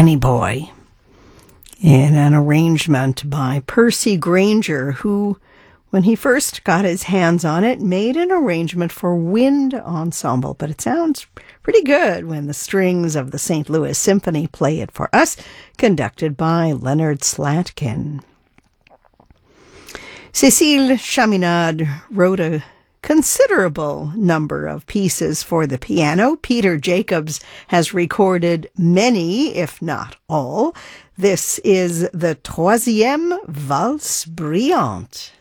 Danny Boy, in an arrangement by Percy Granger, who, when he first got his hands on it, made an arrangement for wind ensemble. But it sounds pretty good when the strings of the St. Louis Symphony play it for us, conducted by Leonard Slatkin. Cécile Chaminade wrote a considerable number of pieces for the piano. Peter Jacobs has recorded many, if not all. This is the Troisième Valse Brillante.